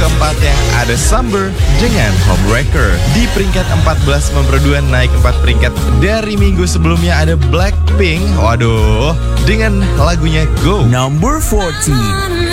keempatnya ada Summer dengan Homewrecker. Di peringkat 14 memperduan naik 4 peringkat dari minggu sebelumnya ada Blackpink. Waduh, dengan lagunya Go. Number 14.